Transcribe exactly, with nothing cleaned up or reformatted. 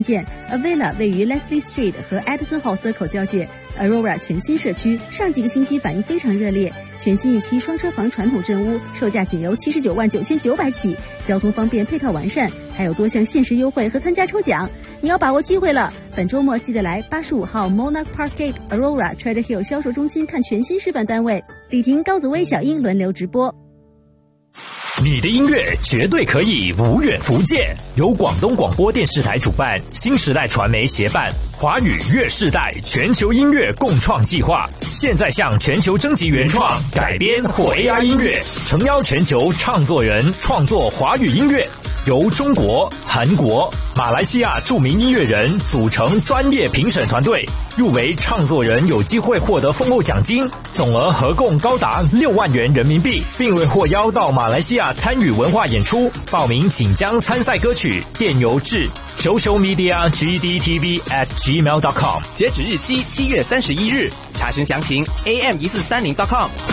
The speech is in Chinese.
建 Avila 位于 Leslie Street 和 Edison Hall Circle 交界 Aurora 全新社区，上几个星期反应非常热烈。全新一期双车房传统镇屋，售价仅由七十九万九千九百起，交通方便，配套完善，还有多项限时优惠和参加抽奖。你要把握机会了！本周末记得来八十五号 Monarch Park Gate Aurora Trader Hill 销售中心看全新示范单位，李婷、高子薇、小英轮流直播。 你的音乐绝对可以无远弗届，由广东广播电视台主办，新时代传媒协办，华语乐世代全球音乐共创计划，现在向全球征集原创、改编或 A I 音乐，诚邀全球创作人创作华语音乐，由中国、韩国、马来西亚著名音乐人组成专业评审团队，入围创作人有机会获得丰厚奖金，总额合共高达六万元人民币，并未获邀到马来西亚参与文化演出。报名请将参赛歌曲电邮至 social media g d t v at gmail dot com， 截止日期七月三十一日，查询详情 a m 一四三零 dot com。